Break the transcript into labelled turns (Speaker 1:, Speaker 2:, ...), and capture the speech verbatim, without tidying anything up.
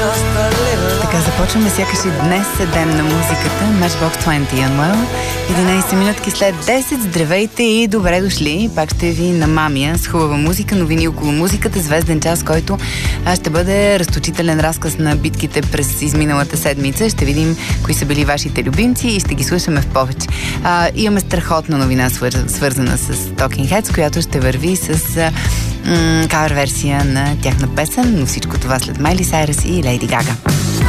Speaker 1: Така започваме, сякаш и днес е ден на музиката. Matchbox двайсет Unwell. единайсет минутки след десет. Здравейте и добре дошли. Пак ще ви намамя с хубава музика, новини около музиката, звезден час, който ще бъде разточителен разказ на битките през изминалата седмица. Ще видим кои са били вашите любимци и ще ги слушаме в повече. А, имаме страхотна новина, свързана с Talking Heads, която ще върви с кавър версия на тяхна песен, но всичко това след Майли Сайръс и Лейди Гага.